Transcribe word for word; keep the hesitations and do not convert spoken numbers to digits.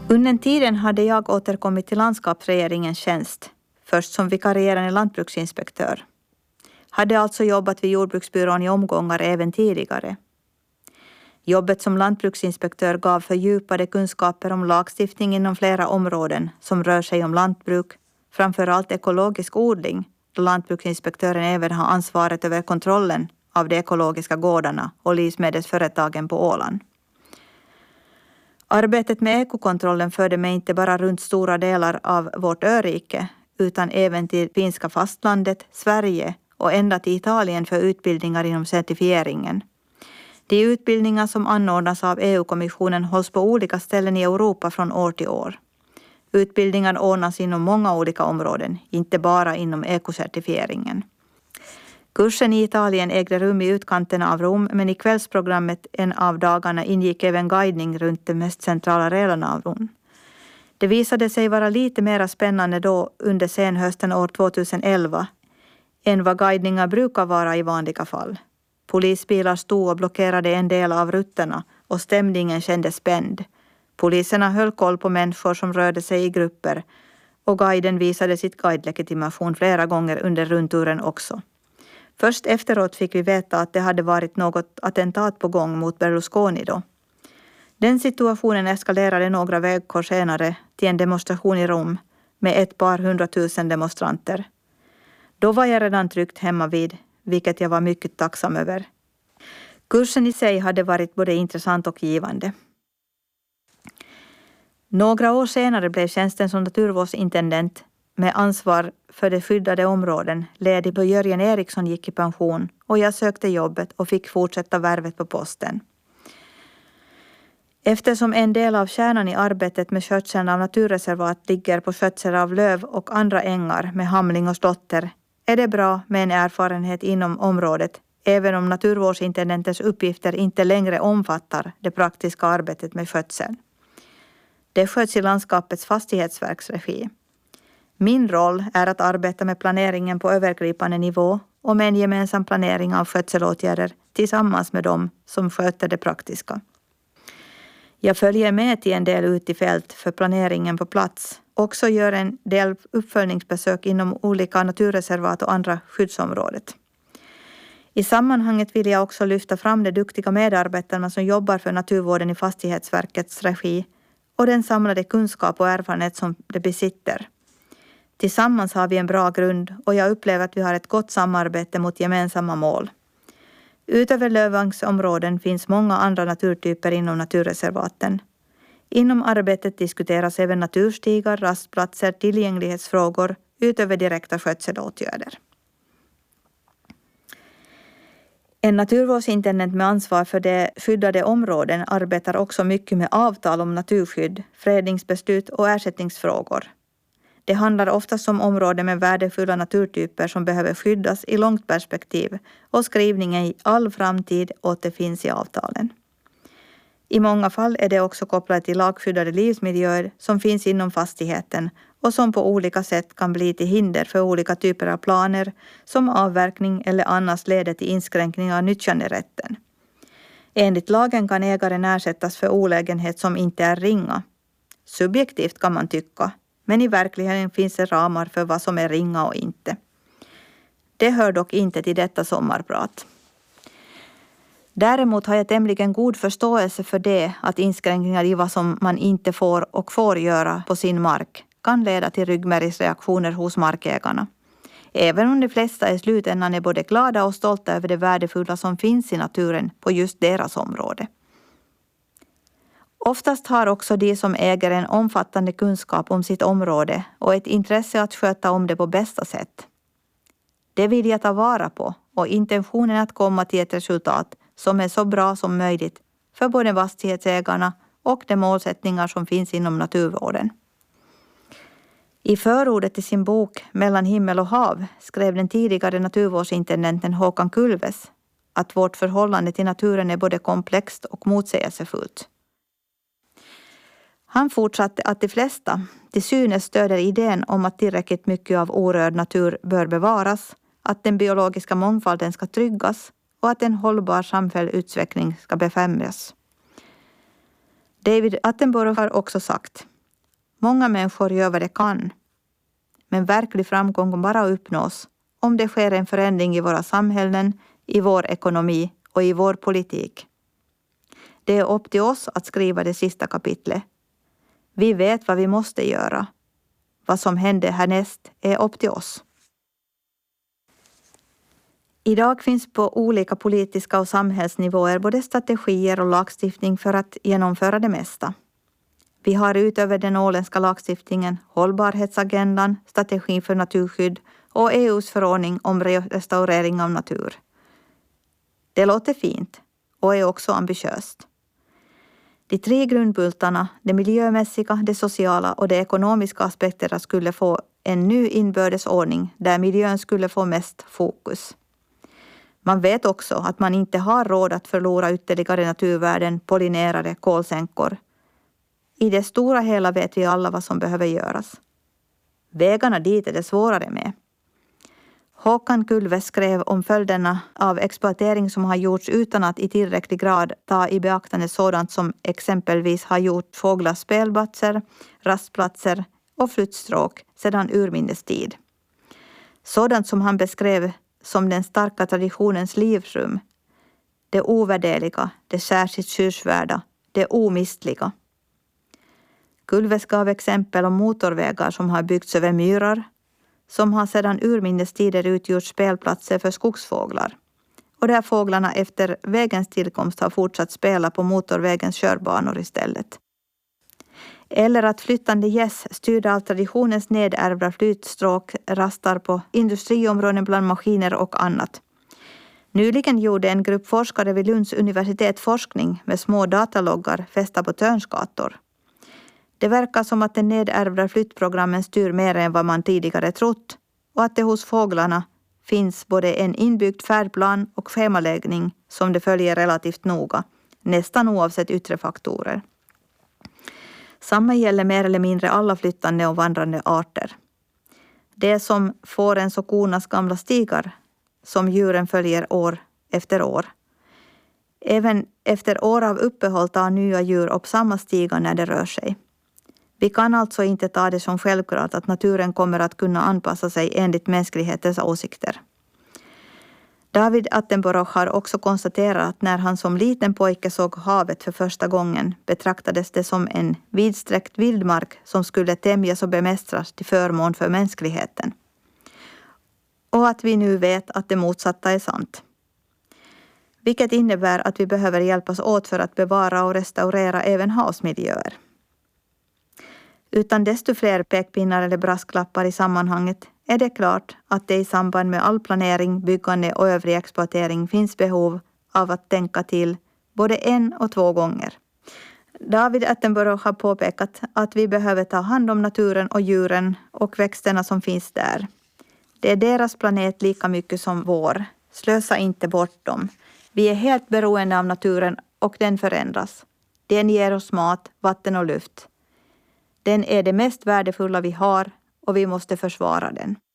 Under tiden hade jag återkommit till landskapsregeringens tjänst, först som vikarierande lantbruksinspektör. Hade alltså jobbat vid jordbruksbyrån i omgångar även tidigare. Jobbet som lantbruksinspektör gav fördjupade kunskaper om lagstiftning inom flera områden som rör sig om lantbruk, framförallt ekologisk odling, då lantbruksinspektören även har ansvaret över kontrollen av de ekologiska gårdarna och livsmedelsföretagen på Åland. Arbetet med ekokontrollen förde mig inte bara runt stora delar av vårt örike, utan även till finska fastlandet, Sverige och ända till Italien för utbildningar inom certifieringen. De utbildningar som anordnas av E U-kommissionen hålls på olika ställen i Europa från år till år. Utbildningar ordnas inom många olika områden, inte bara inom ekocertifieringen. Kursen i Italien ägde rum i utkanterna av Rom, men i kvällsprogrammet en av dagarna ingick även guidning runt de mest centrala delarna av Rom. Det visade sig vara lite mer spännande då under senhösten år tjugoelva än vad guidningar brukar vara i vanliga fall. Polisbilar stod och blockerade en del av rutterna och stämningen kändes spänd. Poliserna höll koll på människor som rörde sig i grupper och guiden visade sitt guidelegitimation flera gånger under rundturen också. Först efteråt fick vi veta att det hade varit något attentat på gång mot Berlusconi då. Den situationen eskalerade några veckor senare till en demonstration i Rom med ett par hundratusen demonstranter. Då var jag redan tryggt hemma vid, vilket jag var mycket tacksam över. Kursen i sig hade varit både intressant och givande. Några år senare blev tjänsten som naturvårdsintendent med ansvar för de skyddade områden ledig då Jörgen Eriksson gick i pension och jag sökte jobbet och fick fortsätta värvet på posten. Eftersom en del av kärnan i arbetet med skötseln av naturreservat ligger på skötsel av löv och andra ängar med hamling och slotter är det bra med en erfarenhet inom området, även om naturvårdsintendentens uppgifter inte längre omfattar det praktiska arbetet med skötseln. Det sköts i landskapets fastighetsverks regi. Min roll är att arbeta med planeringen på övergripande nivå och med en gemensam planering av skötselåtgärder tillsammans med dem som sköter det praktiska. Jag följer med till en del ut i fält för planeringen på plats. Också gör en del uppföljningsbesök inom olika naturreservat och andra skyddsområdet. I sammanhanget vill jag också lyfta fram de duktiga medarbetarna som jobbar för naturvården i Fastighetsverkets regi och den samlade kunskap och erfarenhet som de besitter. Tillsammans har vi en bra grund och jag upplever att vi har ett gott samarbete mot gemensamma mål. Utöver lövvangsområden finns många andra naturtyper inom naturreservaten. Inom arbetet diskuteras även naturstigar, rastplatser, tillgänglighetsfrågor utöver direkta skötselåtgärder. En naturvårdsintendent med ansvar för de skyddade områden arbetar också mycket med avtal om naturskydd, fredningsbeslut och ersättningsfrågor. Det handlar oftast om områden med värdefulla naturtyper som behöver skyddas i långt perspektiv och skrivningen i all framtid återfinns i avtalen. I många fall är det också kopplat till lagskyddade livsmiljöer som finns inom fastigheten och som på olika sätt kan bli till hinder för olika typer av planer som avverkning eller annars leder till inskränkning av nyttjanderätten. Enligt lagen kan ägaren ersättas för olägenhet som inte är ringa. Subjektivt kan man tycka, men i verkligheten finns det ramar för vad som är ringa och inte. Det hör dock inte till detta sommarprat. Däremot har jag tämligen god förståelse för det att inskränkningar i vad som man inte får och får göra på sin mark kan leda till ryggmärgsreaktioner hos markägarna. Även om de flesta i slutändan är både glada och stolta över det värdefulla som finns i naturen på just deras område. Oftast har också de som äger en omfattande kunskap om sitt område och ett intresse att sköta om det på bästa sätt. Det vill jag ta vara på och intentionen att komma till ett resultat som är så bra som möjligt för både fastighetsägarna och de målsättningar som finns inom naturvården. I förordet till sin bok Mellan himmel och hav skrev den tidigare naturvårdsintendenten Håkan Kulves att vårt förhållande till naturen är både komplext och motsägelsefullt. Han fortsatte att de flesta till synes stöder idén om att tillräckligt mycket av orörd natur bör bevaras, att den biologiska mångfalden ska tryggas och att en hållbar samhällsutveckling ska befrämjas. David Attenborough har också sagt: Många människor gör vad de kan. Men verklig framgång kan bara uppnås om det sker en förändring i våra samhällen, i vår ekonomi och i vår politik. Det är upp till oss att skriva det sista kapitlet. Vi vet vad vi måste göra. Vad som händer härnäst är upp till oss. Idag finns på olika politiska och samhällsnivåer både strategier och lagstiftning för att genomföra det mesta. Vi har utöver den åländska lagstiftningen hållbarhetsagendan, strategin för naturskydd och E U:s förordning om restaurering av natur. Det låter fint och är också ambitiöst. De tre grundbultarna, det miljömässiga, det sociala och de ekonomiska aspekterna skulle få en ny inbördes ordning där miljön skulle få mest fokus. Man vet också att man inte har råd att förlora ytterligare naturvärden, pollinerare, kolsänkor. I det stora hela vet vi alla vad som behöver göras. Vägarna dit är det svårare med. Håkan Kulve skrev om följderna av exploatering som har gjorts utan att i tillräcklig grad ta i beaktande sådant som exempelvis har gjort fåglars spelplatser, rastplatser och flyttstråk sedan urminnes tid. Sådant som han beskrev som den starka traditionens livsrum, det ovärderliga, det särskilt skyddsvärda, det omistliga. Kulves gav exempel om motorvägar som har byggts över myrar, som har sedan urminnes tider utgjort spelplatser för skogsfåglar och där fåglarna efter vägens tillkomst har fortsatt spela på motorvägens körbanor istället. Eller att flyttande gäss styrda av traditionens nedärvda flytstråk rastar på industriområden bland maskiner och annat. Nyligen gjorde en grupp forskare vid Lunds universitet forskning med små dataloggar fästa på törnskator. Det verkar som att den nedärvda flyttprogrammen styr mer än vad man tidigare trott och att det hos fåglarna finns både en inbyggd färdplan och schemaläggning som de följer relativt noga, nästan oavsett yttre faktorer. Samma gäller mer eller mindre alla flyttande och vandrande arter. Det är som fårens och kornas gamla stigar som djuren följer år efter år. Även efter år av uppehåll tar nya djur upp samma stigar när det rör sig. Vi kan alltså inte ta det som självklart att naturen kommer att kunna anpassa sig enligt mänsklighetens åsikter. David Attenborough har också konstaterat att när han som liten pojke såg havet för första gången betraktades det som en vidsträckt vildmark som skulle tämjas och bemästras till förmån för mänskligheten. Och att vi nu vet att det motsatta är sant. Vilket innebär att vi behöver hjälpas åt för att bevara och restaurera även havsmiljöer. Utan desto fler pekpinnar eller brasklappar i sammanhanget är det klart att det i samband med all planering, byggande och övrig exploatering finns behov av att tänka till både en och två gånger. David Attenborough har påpekat att vi behöver ta hand om naturen och djuren och växterna som finns där. Det är deras planet lika mycket som vår. Slösa inte bort dem. Vi är helt beroende av naturen och den förändras. Den ger oss mat, vatten och luft. Den är det mest värdefulla vi har och vi måste försvara den.